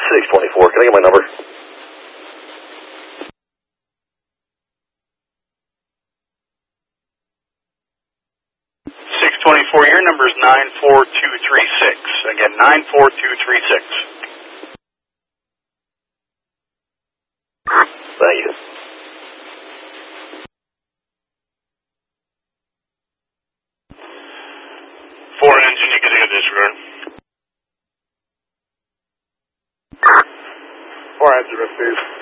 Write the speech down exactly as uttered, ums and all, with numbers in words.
six twenty-four, can I get my number? six twenty-four, your number is nine four two three six. Again, nine four two three six. Thank you. Four engine, you can get disregard. Four engine, received.